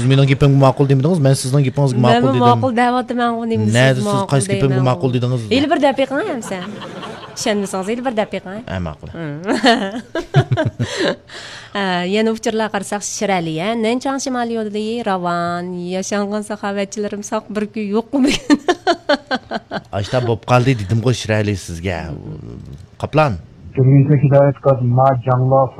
Siz mening gapimga ma'qul demedingiz, men sizning gapingizga ma'qul dedim. Men ma'qul deyapman, men Nada siz qaysi gapimga ma'qul dedingiz? Eli bir daqiqa hamsa. Ishonmasangiz eli bir daqiqa. Ma'qul. Yana uçurlar qarasaq Shiraliya, Nanchang Shimoliy yo'lida Ravan, yashangan saxovatchilarim saq bir kun yo'qmi? Ashta bo'p qoldi dedim-ku Shirali sizga. Qaplan. Turmushga hidoyat qilib, ma janglar